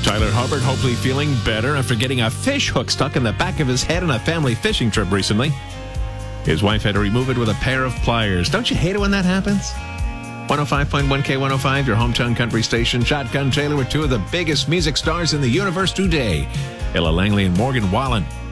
Tyler Hubbard hopefully feeling better after getting a fish hook stuck in the back of his head on a family fishing trip recently. His wife had to remove it with a pair of pliers. Don't you hate it when that happens? 105.1 K105, your hometown country station. Shotgun Taylor with two of the biggest music stars in the universe today, Ella Langley and Morgan Wallen.